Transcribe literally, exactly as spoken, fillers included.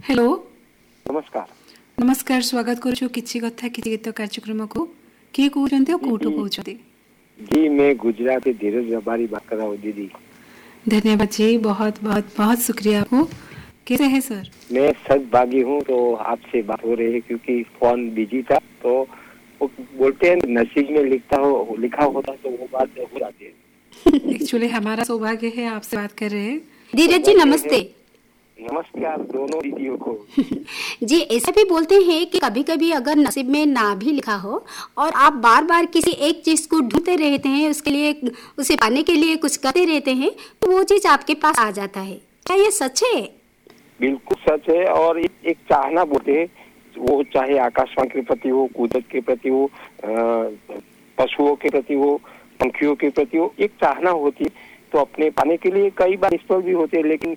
Hello नमस्कार। नमस्कार स्वागत करूछु किछि कथा किछि गीत कार्यक्रम को किए कहउछन्ते कोठो कहउछन्ते। जी मैं गुजराती धीरज रबारी बात कर रहा हूँ दीदी। धन्यवाद जी, बहुत बहुत बहुत शुक्रिया आपको। कैसे है सर? मैं सद्भागी हूँ तो आपसे बात हो रही है क्योंकि फोन बिजी था तो वो बोलते हैं नसीब में लिखता हो लिखा होता तो वो बात हो जाती है। एक्चुअली हमारा सौभाग्य है आपसे बात कर रहे हैं। धीरज जी नमस्ते। नमस्कार दोनों दीदियों को। जी ऐसा भी बोलते हैं कि कभी कभी अगर नसीब में ना भी लिखा हो और आप बार बार किसी एक चीज को ढूंढते रहते हैं, उसके लिए उसे पाने के लिए कुछ करते रहते हैं तो वो चीज आपके पास आ जाता है। क्या ये सच है? बिल्कुल सच है। और एक चाहना बोलते हैं, वो चाहे आकाशवाणी के प्रति हो, कुदरत के प्रति हो, पशुओं के प्रति हो, पंखियों के प्रति हो, एक चाहना होती है। तो अपने पाने के लिए कई बार निष्फल भी होते हैं, लेकिन